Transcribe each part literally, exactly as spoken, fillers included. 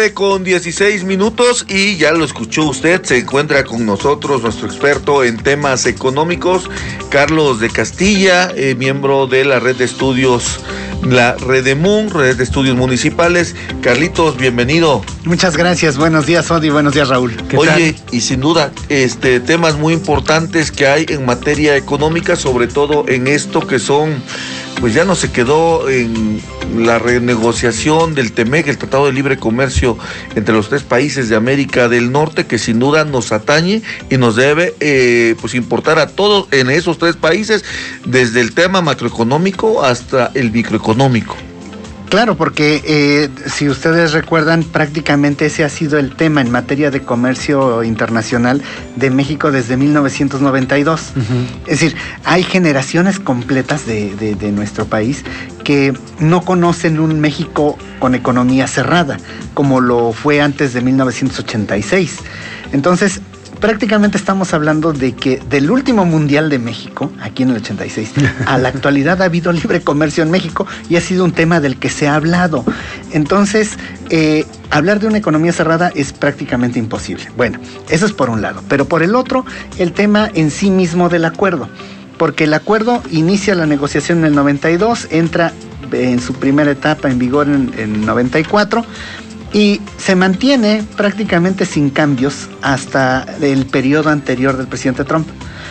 nueve con dieciséis minutos y ya lo escuchó usted, se encuentra con nosotros nuestro experto en temas económicos, Carlos de Castilla, eh, miembro de la red de estudios, la Redemun, red de estudios municipales. Carlitos, bienvenido. Muchas gracias, buenos días, Odi, buenos días, Raúl. Oye, tal? Y sin duda, este, temas muy importantes que hay en materia económica, sobre todo en esto que son, pues ya no se quedó en la renegociación del TEMEC, el Tratado de Libre Comercio entre los tres países de América del Norte, que sin duda nos atañe y nos debe eh, pues importar a todos en esos tres países, desde el tema macroeconómico hasta el microeconómico. Claro, porque eh, si ustedes recuerdan, prácticamente ese ha sido el tema en materia de comercio internacional de México desde mil novecientos noventa y dos. Uh-huh. Es decir, hay generaciones completas de, de, de nuestro país que no conocen un México con economía cerrada, como lo fue antes de mil novecientos ochenta y seis. Entonces, prácticamente estamos hablando de que del último Mundial de México, aquí en el ochenta y seis, a la actualidad ha habido libre comercio en México y ha sido un tema del que se ha hablado. Entonces, eh, hablar de una economía cerrada es prácticamente imposible. Bueno, eso es por un lado. Pero por el otro, el tema en sí mismo del acuerdo. Porque el acuerdo inicia la negociación en el noventa y dos, entra en su primera etapa en vigor en el noventa y cuatro, y se mantiene prácticamente sin cambios hasta el periodo anterior del presidente Trump.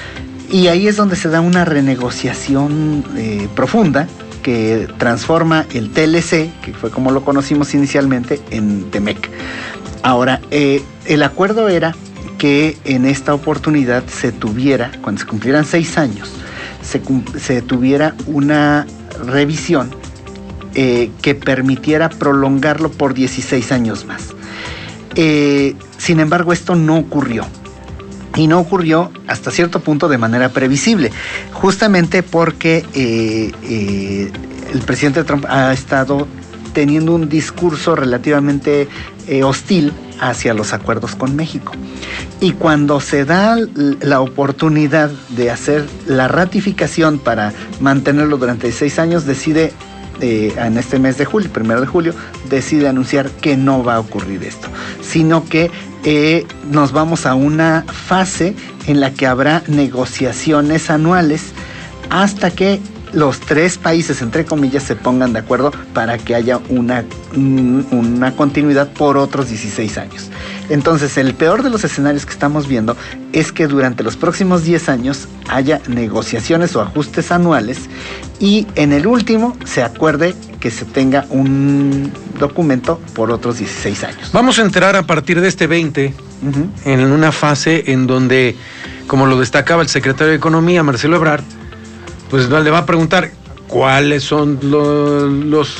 Y ahí es donde se da una renegociación eh, profunda que transforma el T L C, que fue como lo conocimos inicialmente, en TEMEC. Ahora, eh, el acuerdo era que en esta oportunidad se tuviera, cuando se cumplieran seis años, se, se tuviera una revisión Eh, que permitiera prolongarlo por dieciséis años más. Eh, sin embargo, esto no ocurrió. Y no ocurrió hasta cierto punto de manera previsible, justamente porque eh, eh, el presidente Trump ha estado teniendo un discurso relativamente eh, hostil hacia los acuerdos con México. Y cuando se da la oportunidad de hacer la ratificación para mantenerlo durante seis años, decide Eh, en este mes de julio, primero de julio, decide anunciar que no va a ocurrir esto, sino que eh, nos vamos a una fase en la que habrá negociaciones anuales hasta que los tres países, entre comillas, se pongan de acuerdo para que haya una, una continuidad por otros dieciséis años. Entonces, el peor de los escenarios que estamos viendo es que durante los próximos diez años haya negociaciones o ajustes anuales y en el último se acuerde que se tenga un documento por otros dieciséis años. Vamos a entrar a partir de este veinte uh-huh. en una fase en donde, como lo destacaba el secretario de Economía, Marcelo Ebrard, pues le va a preguntar cuáles son lo, los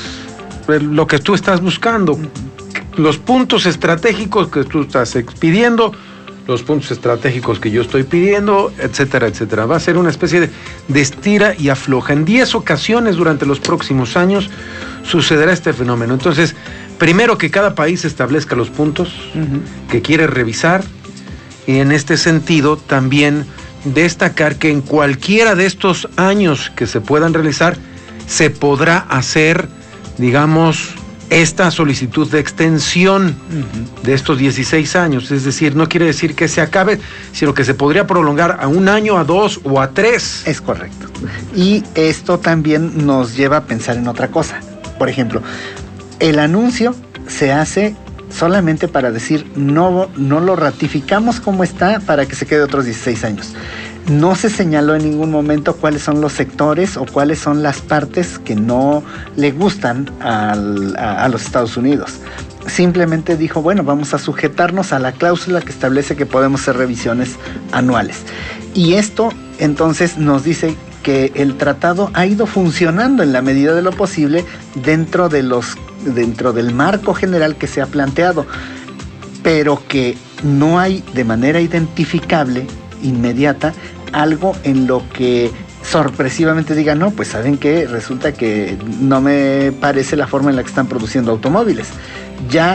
lo que tú estás buscando, los puntos estratégicos que tú estás pidiendo, los puntos estratégicos que yo estoy pidiendo, etcétera, etcétera. Va a ser una especie de, de estira y afloja. En diez ocasiones durante los próximos años sucederá este fenómeno. Entonces, primero que cada país establezca los puntos uh-huh. que quiere revisar, y en este sentido también destacar que en cualquiera de estos años que se puedan realizar se podrá hacer, digamos, esta solicitud de extensión uh-huh. de estos dieciséis años. Es decir, no quiere decir que se acabe, sino que se podría prolongar a un año, a dos o a tres. Es correcto. Y esto también nos lleva a pensar en otra cosa. Por ejemplo, el anuncio se hace solamente para decir no, no lo ratificamos como está para que se quede otros dieciséis años. No se señaló en ningún momento cuáles son los sectores o cuáles son las partes que no le gustan al, a, a los Estados Unidos. Simplemente dijo, bueno, vamos a sujetarnos a la cláusula que establece que podemos hacer revisiones anuales. Y esto entonces nos dice que el tratado ha ido funcionando en la medida de lo posible dentro de los, dentro del marco general que se ha planteado, pero que no hay de manera identificable, inmediata, algo en lo que sorpresivamente diga, no, pues ¿saben qué? Resulta que no me parece la forma en la que están produciendo automóviles. Ya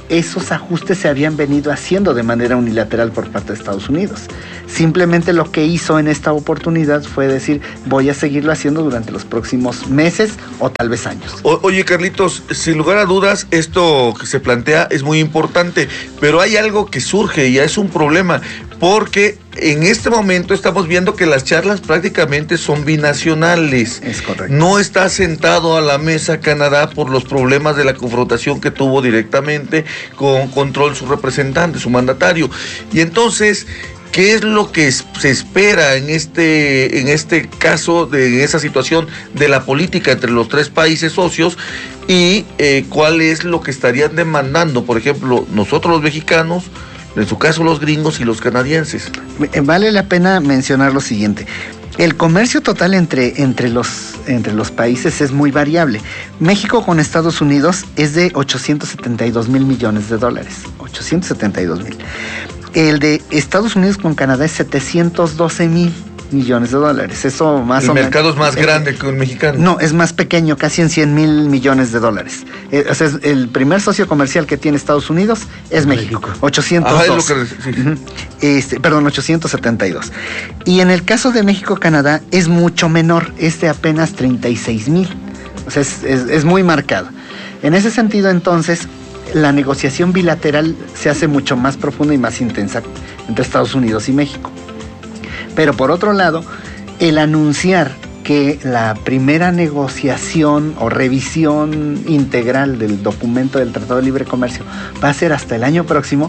esos ajustes se habían venido haciendo de manera unilateral por parte de Estados Unidos. Simplemente lo que hizo en esta oportunidad fue decir, voy a seguirlo haciendo durante los próximos meses o tal vez años. O, oye, Carlitos, sin lugar a dudas, esto que se plantea es muy importante, pero hay algo que surge y ya es un problema, porque en este momento estamos viendo que las charlas prácticamente son binacionales. Es correcto. No está sentado a la mesa Canadá por los problemas de la confrontación que tuvo directamente con Control su representante, su mandatario. Y entonces, ¿qué es lo que se espera en este, en este caso, de en esa situación de la política entre los tres países socios? Y eh, ¿cuál es lo que estarían demandando, por ejemplo, nosotros los mexicanos, en su caso los gringos y los canadienses? Vale la pena mencionar lo siguiente. El comercio total entre, entre, los, entre los países es muy variable. México con Estados Unidos es de ochocientos setenta y dos mil millones de dólares. ochocientos setenta y dos mil. El de Estados Unidos con Canadá es setecientos doce mil millones de dólares. Eso más el o menos. El mercado es más grande que el mexicano. No, es más pequeño, casi en cien mil millones de dólares. Eh, o sea, es el primer socio comercial que tiene Estados Unidos es México. México. ochocientos dos. Ajá, es lo que, sí. uh-huh. este, perdón, ochocientos setenta y dos. Y en el caso de México-Canadá es mucho menor, es de apenas treinta y seis mil. O sea, es, es, es muy marcado. En ese sentido, entonces, la negociación bilateral se hace mucho más profunda y más intensa entre Estados Unidos y México. Pero por otro lado, el anunciar que la primera negociación o revisión integral del documento del Tratado de Libre Comercio va a ser hasta el año próximo,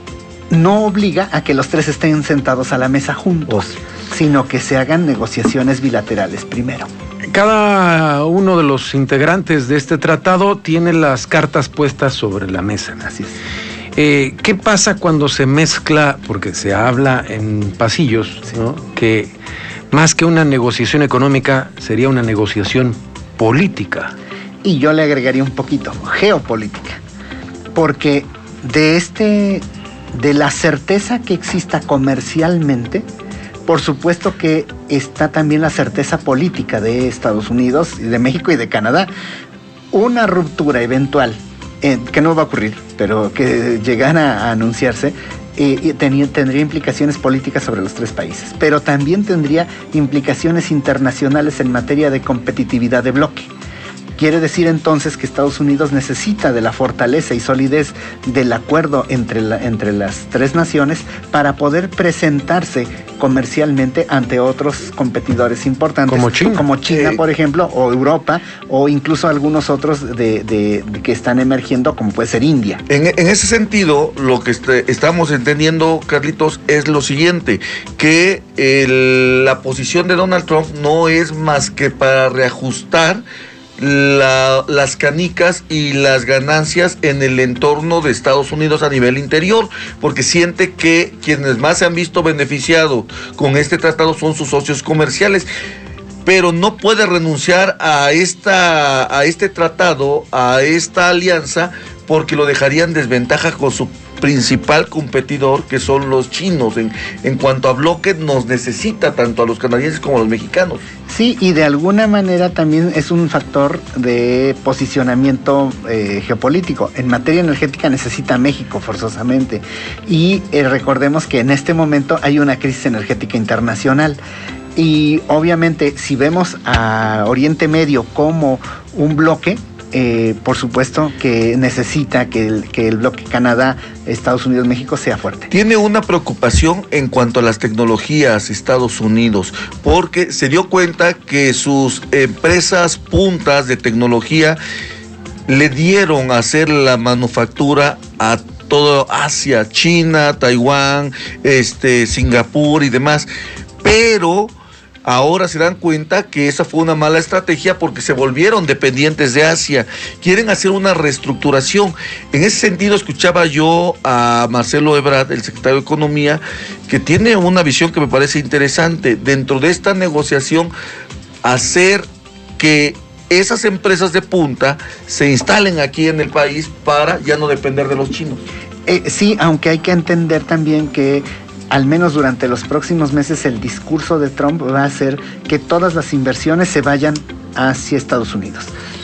no obliga a que los tres estén sentados a la mesa juntos, oh. sino que se hagan negociaciones bilaterales primero. Cada uno de los integrantes de este tratado tiene las cartas puestas sobre la mesa. Así es. Eh, ¿Qué pasa cuando se mezcla, porque se habla en pasillos, sí. ¿no? que más que una negociación económica sería una negociación política? Y yo le agregaría un poquito, geopolítica, porque de este, de la certeza que exista comercialmente, por supuesto que está también la certeza política de Estados Unidos, de México y de Canadá. Una ruptura eventual, eh, que no va a ocurrir, pero que llegara a anunciarse, eh, tenía, tendría implicaciones políticas sobre los tres países, pero también tendría implicaciones internacionales en materia de competitividad de bloque. Quiere decir entonces que Estados Unidos necesita de la fortaleza y solidez del acuerdo entre, la, entre las tres naciones para poder presentarse comercialmente ante otros competidores importantes. Como China. Como China, eh, por ejemplo, o Europa, o incluso algunos otros de, de, de que están emergiendo, como puede ser India. En, en ese sentido, lo que este, estamos entendiendo, Carlitos, es lo siguiente, que el, la posición de Donald Trump no es más que para reajustar La, las canicas y las ganancias en el entorno de Estados Unidos a nivel interior, porque siente que quienes más se han visto beneficiados con este tratado son sus socios comerciales, pero no puede renunciar a, esta, a este tratado, a esta alianza, porque lo dejaría en desventaja con su principal competidor, que son los chinos. En, en cuanto a bloque, nos necesita tanto a los canadienses como a los mexicanos. Sí, y de alguna manera también es un factor de posicionamiento eh, geopolítico. En materia energética necesita México forzosamente. Y eh, recordemos que en este momento hay una crisis energética internacional. Y obviamente si vemos a Oriente Medio como un bloque, Eh, por supuesto que necesita que el, que el bloque Canadá, Estados Unidos, México sea fuerte. Tiene una preocupación en cuanto a las tecnologías Estados Unidos, porque se dio cuenta que sus empresas puntas de tecnología le dieron a hacer la manufactura a todo Asia, China, Taiwán, este, Singapur y demás, pero ahora se dan cuenta que esa fue una mala estrategia porque se volvieron dependientes de Asia. Quieren hacer una reestructuración. En ese sentido, escuchaba yo a Marcelo Ebrard, el secretario de Economía, que tiene una visión que me parece interesante. Dentro de esta negociación, hacer que esas empresas de punta se instalen aquí en el país para ya no depender de los chinos. Eh, sí, aunque hay que entender también que al menos durante los próximos meses el discurso de Trump va a ser que todas las inversiones se vayan hacia Estados Unidos.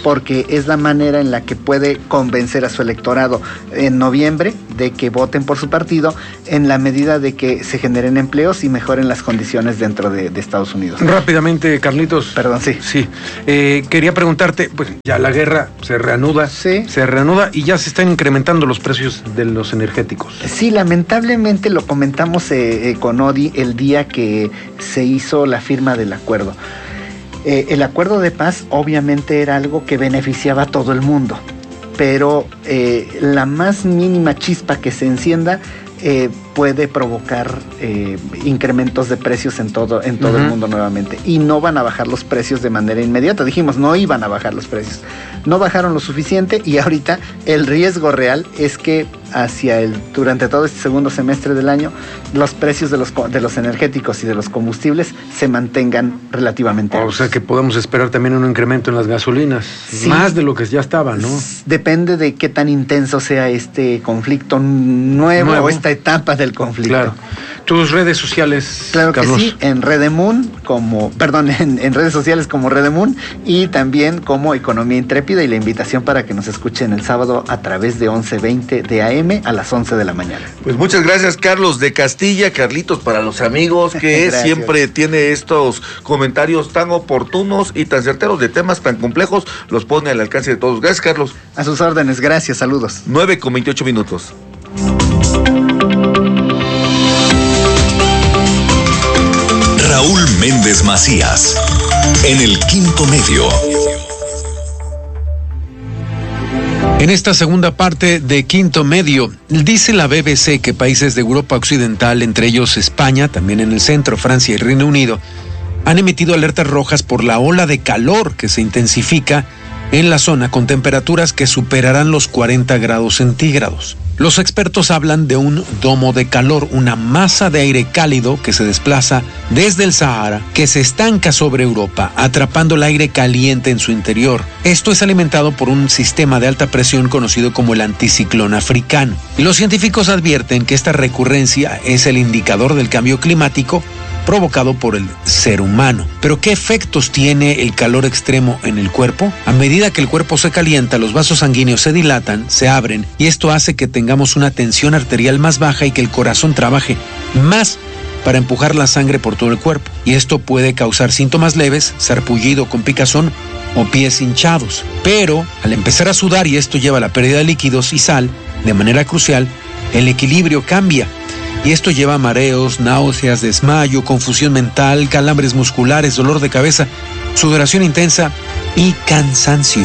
porque es la manera en la que puede convencer a su electorado en noviembre de que voten por su partido, en la medida de que se generen empleos y mejoren las condiciones dentro de, de Estados Unidos. Rápidamente, Carlitos. Perdón, sí. Sí. Eh, quería preguntarte, pues ya la guerra se reanuda, sí. se reanuda y ya se están incrementando los precios de los energéticos. Sí, lamentablemente lo comentamos eh, eh, con Odi el día que se hizo la firma del acuerdo. Eh, el acuerdo de paz obviamente era algo que beneficiaba a todo el mundo, pero eh, la más mínima chispa que se encienda eh, puede provocar eh, incrementos de precios en todo, en todo uh-huh. el mundo nuevamente. Y no van a bajar los precios de manera inmediata. Dijimos, no iban a bajar los precios. No bajaron lo suficiente y ahorita el riesgo real es que hacia el, durante todo este segundo semestre del año, los precios de los, de los energéticos y de los combustibles se mantengan relativamente altos. O sea que podemos esperar también un incremento en las gasolinas, sí, más de lo que ya estaba, ¿no? Depende de qué tan intenso sea este conflicto nuevo, nuevo. o esta etapa del conflicto. Claro. ¿Tus redes sociales, Claro Carlos? que sí, en Redemun, como, perdón, en, en redes sociales como Redemun y también como Economía Intrépida, y la invitación para que nos escuchen el sábado a través de once veinte de A M a las once de la mañana. Pues muchas gracias, Carlos de Castilla, Carlitos para los amigos, que siempre tiene estos comentarios tan oportunos y tan certeros de temas tan complejos, los pone al alcance de todos. Gracias, Carlos. A sus órdenes, gracias, saludos. nueve con veintiocho minutos. Raúl Méndez Macías, en el Quinto Medio. En esta segunda parte de Quinto Medio, dice la B B C que países de Europa Occidental, entre ellos España, también en el centro, Francia y Reino Unido, han emitido alertas rojas por la ola de calor que se intensifica en la zona con temperaturas que superarán los cuarenta grados centígrados. Los expertos hablan de un domo de calor, una masa de aire cálido que se desplaza desde el Sahara, que se estanca sobre Europa, atrapando el aire caliente en su interior. Esto es alimentado por un sistema de alta presión conocido como el anticiclón africano. Los científicos advierten que esta recurrencia es el indicador del cambio climático provocado por el ser humano. ¿Pero qué efectos tiene el calor extremo en el cuerpo? A medida que el cuerpo se calienta, los vasos sanguíneos se dilatan, se abren, y esto hace que tengamos una tensión arterial más baja y que el corazón trabaje más para empujar la sangre por todo el cuerpo. Y esto puede causar síntomas leves, sarpullido con picazón o pies hinchados. Pero al empezar a sudar, y esto lleva a la pérdida de líquidos y sal, de manera crucial, el equilibrio cambia. Y esto lleva a mareos, náuseas, desmayo, confusión mental, calambres musculares, dolor de cabeza, sudoración intensa y cansancio.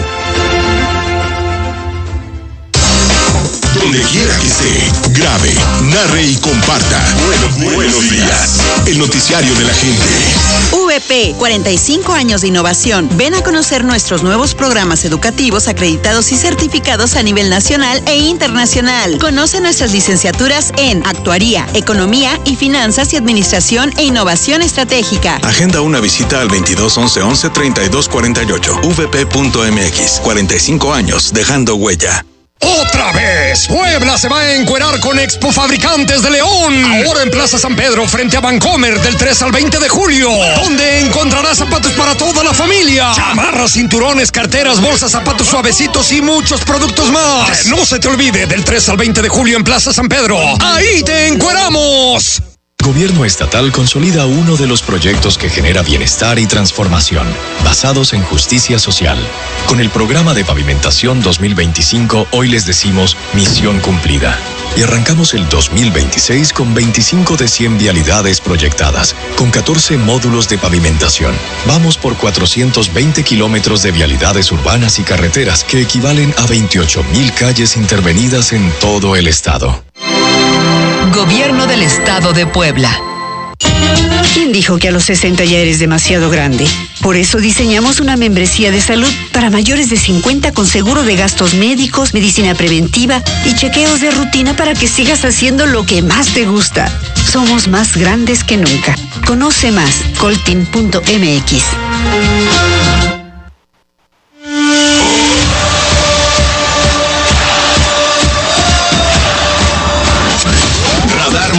Donde quiera que esté, grabe, narre y comparta. Buenos, buenos días. El noticiario de la gente. V P, cuarenta y cinco años de innovación. Ven a conocer nuestros nuevos programas educativos acreditados y certificados a nivel nacional e internacional. Conoce nuestras licenciaturas en Actuaría, Economía y Finanzas y Administración e Innovación Estratégica. Agenda una visita al veintidós once once treinta y dos cuarenta y ocho. v p punto m x. cuarenta y cinco años dejando huella. ¡Otra vez! Puebla se va a encuerar con Expo Fabricantes de León. Ahora en Plaza San Pedro, frente a Vancomer, del tres al veinte de julio. Donde encontrarás zapatos para toda la familia. Chamarras, cinturones, carteras, bolsas, zapatos suavecitos y muchos productos más. Que no se te olvide, del tres al veinte de julio en Plaza San Pedro. ¡Ahí te encueramos! Gobierno estatal consolida uno de los proyectos que genera bienestar y transformación, basados en justicia social. Con el programa de pavimentación dos mil veinticinco, hoy les decimos misión cumplida. Y arrancamos el dos mil veintiséis con veinticinco de cien vialidades proyectadas, con catorce módulos de pavimentación. Vamos por cuatrocientos veinte kilómetros de vialidades urbanas y carreteras, que equivalen a veintiocho mil calles intervenidas en todo el estado. Gobierno del Estado de Puebla. ¿Quién dijo que a los sesenta ya eres demasiado grande? Por eso diseñamos una membresía de salud para mayores de cincuenta con seguro de gastos médicos, medicina preventiva y chequeos de rutina para que sigas haciendo lo que más te gusta. Somos más grandes que nunca. Conoce más, coltin punto m x.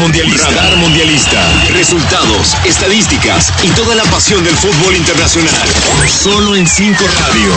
Mundialista. Radar Mundialista. Resultados, estadísticas y toda la pasión del fútbol internacional. Solo en cinco Radio.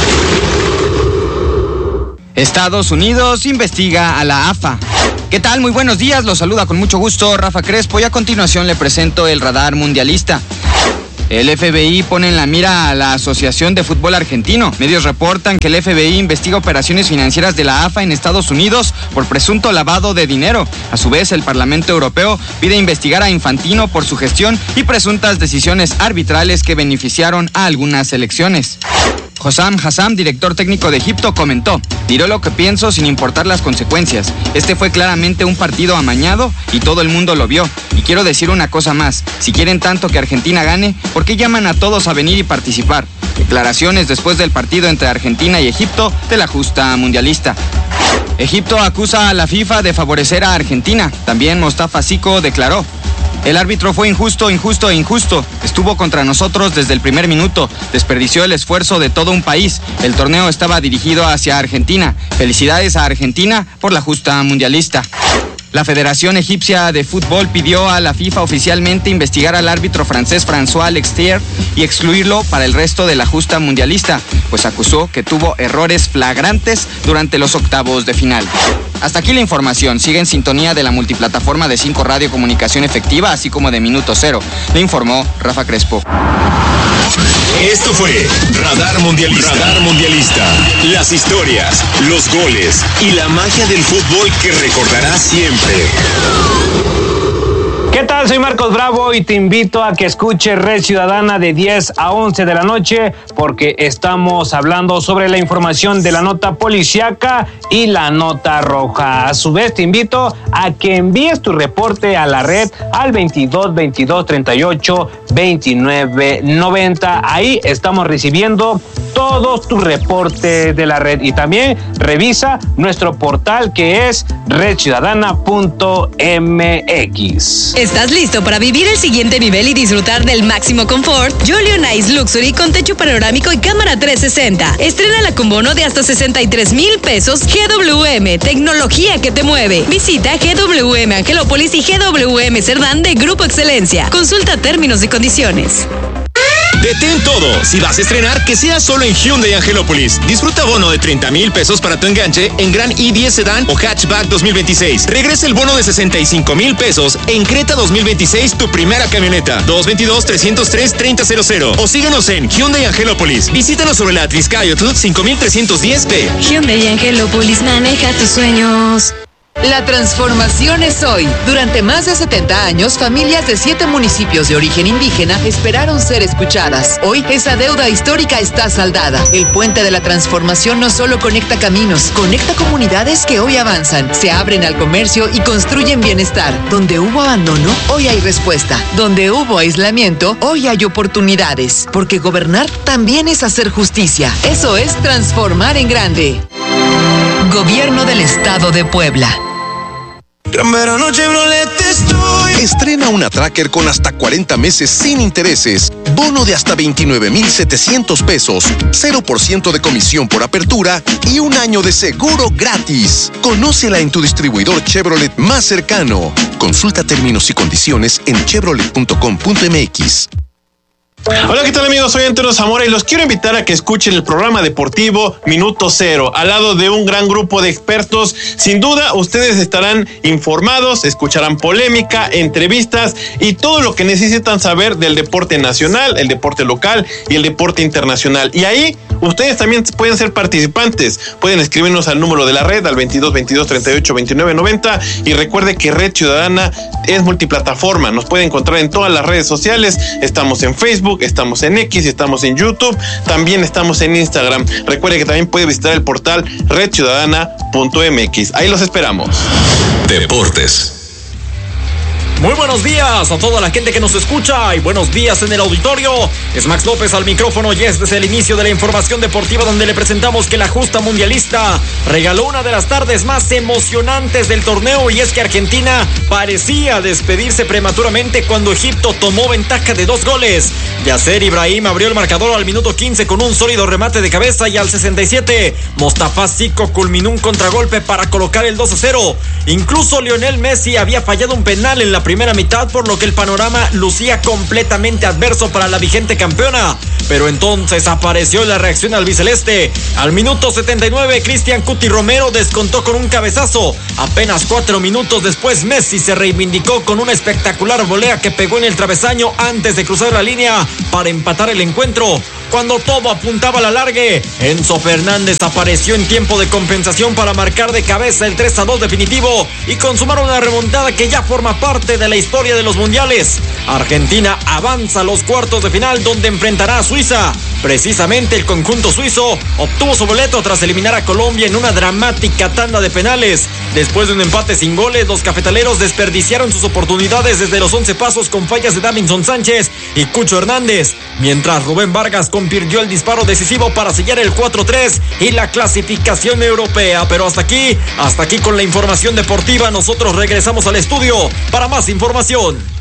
Estados Unidos investiga a la A F A. ¿Qué tal? Muy buenos días, los saluda con mucho gusto Rafa Crespo y a continuación le presento el Radar Mundialista. El F B I pone en la mira a la Asociación de Fútbol Argentino. Medios reportan que el F B I investiga operaciones financieras de la A F A en Estados Unidos por presunto lavado de dinero. A su vez, el Parlamento Europeo pide investigar a Infantino por su gestión y presuntas decisiones arbitrales que beneficiaron a algunas selecciones. Hossam Hassam, director técnico de Egipto, comentó: diré lo que pienso sin importar las consecuencias. Este fue claramente un partido amañado y todo el mundo lo vio. Y quiero decir una cosa más: si quieren tanto que Argentina gane, ¿por qué llaman a todos a venir y participar? Declaraciones después del partido entre Argentina y Egipto de la justa mundialista. Egipto acusa a la FIFA de favorecer a Argentina. También Mostafa Siko declaró: el árbitro fue injusto, injusto e injusto. Estuvo contra nosotros desde el primer minuto. Desperdició el esfuerzo de todo un país. El torneo estaba dirigido hacia Argentina. Felicidades a Argentina por la justa mundialista. La Federación Egipcia de Fútbol pidió a la FIFA oficialmente investigar al árbitro francés François Lextier y excluirlo para el resto de la justa mundialista, pues acusó que tuvo errores flagrantes durante los octavos de final. Hasta aquí la información. Sigue en sintonía de la multiplataforma de cinco Radio Comunicación Efectiva, así como de Minuto Cero. Le informó Rafa Crespo. Esto fue Radar Mundialista. Radar Mundialista. Las historias, los goles y la magia del fútbol que recordarás siempre. ¿Qué tal? Soy Marcos Bravo y te invito a que escuches Red Ciudadana de diez a once de la noche porque estamos hablando sobre la información de la nota policíaca y la nota roja. A su vez te invito a que envíes tu reporte a la red al veintidós veintidós treinta y ocho veintinueve noventa. Ahí estamos recibiendo todos tus reportes de la red y también revisa nuestro portal que es red ciudadana punto m x. ¿Estás listo para vivir el siguiente nivel y disfrutar del máximo confort? Jolly Nice Luxury con techo panorámico y cámara trescientos sesenta. Estrénala con bono de hasta sesenta y tres mil pesos. G W M, tecnología que te mueve. Visita G W M Angelópolis y G W M Cerdán de Grupo Excelencia. Consulta términos y condiciones. Detén todo. Si vas a estrenar, que sea solo en Hyundai Angelópolis. Disfruta bono de treinta mil pesos para tu enganche en Gran i diez Sedán o Hatchback dos mil veintiséis. Regresa el bono de sesenta y cinco mil pesos en Creta dos mil veintiséis, tu primera camioneta. dos veintidós trescientos tres treinta cero cero. O síguenos en Hyundai Angelópolis. Visítanos sobre la Atliscayotl cinco mil trescientos diez B. Hyundai Angelópolis, maneja tus sueños. La transformación es hoy. Durante más de setenta años, familias de siete municipios de origen indígena esperaron ser escuchadas. Hoy, esa deuda histórica está saldada. El puente de la transformación no solo conecta caminos, conecta comunidades que hoy avanzan, se abren al comercio y construyen bienestar. Donde hubo abandono, hoy hay respuesta. Donde hubo aislamiento, hoy hay oportunidades. Porque gobernar también es hacer justicia. Eso es transformar en grande. Gobierno del Estado de Puebla. Estrena una Tracker con hasta cuarenta meses sin intereses, bono de hasta veintinueve mil setecientos pesos, cero por ciento de comisión por apertura y un año de seguro gratis. Conócela en tu distribuidor Chevrolet más cercano. Consulta términos y condiciones en chevrolet punto com punto m x. Hola, ¿qué tal amigos? Soy Antonio Zamora y los quiero invitar a que escuchen el programa deportivo Minuto Cero, al lado de un gran grupo de expertos. Sin duda, ustedes estarán informados, escucharán polémica, entrevistas y todo lo que necesitan saber del deporte nacional, el deporte local y el deporte internacional. Y ahí, ustedes también pueden ser participantes. Pueden escribirnos al número de la red, al veintidós veintidós treinta y ocho veintinueve noventa. Y recuerde que Red Ciudadana es multiplataforma. Nos puede encontrar en todas las redes sociales. Estamos en Facebook, estamos en X, estamos en YouTube, también estamos en Instagram. Recuerde que también puede visitar el portal red ciudadana punto m x. Ahí los esperamos. Deportes. Muy buenos días a toda la gente que nos escucha y buenos días en el auditorio. Es Max López al micrófono y este es el inicio de la información deportiva donde le presentamos que la justa mundialista regaló una de las tardes más emocionantes del torneo y es que Argentina parecía despedirse prematuramente cuando Egipto tomó ventaja de dos goles. Yasser Ibrahim abrió el marcador al minuto quince con un sólido remate de cabeza y al sesenta y siete Mostafa Zico culminó un contragolpe para colocar el dos a cero. Incluso Lionel Messi había fallado un penal en la primera mitad, por lo que el panorama lucía completamente adverso para la vigente campeona. Pero entonces apareció la reacción albiceleste. Al minuto setenta y nueve, Cristian Cuti Romero descontó con un cabezazo. Apenas cuatro minutos después, Messi se reivindicó con una espectacular volea que pegó en el travesaño antes de cruzar la línea para empatar el encuentro. Cuando todo apuntaba a la largue, Enzo Fernández apareció en tiempo de compensación para marcar de cabeza el tres a dos definitivo y consumar una remontada que ya forma parte de la historia de los mundiales. Argentina avanza a los cuartos de final donde enfrentará a Suiza. Precisamente el conjunto suizo obtuvo su boleto tras eliminar a Colombia en una dramática tanda de penales. Después de un empate sin goles, los cafetaleros desperdiciaron sus oportunidades desde los once pasos con fallas de Davinson Sánchez y Cucho Hernández, mientras Rubén Vargas convirtió el disparo decisivo para sellar el cuatro tres y la clasificación europea. Pero hasta aquí, hasta aquí con la información deportiva. Nosotros regresamos al estudio para más información.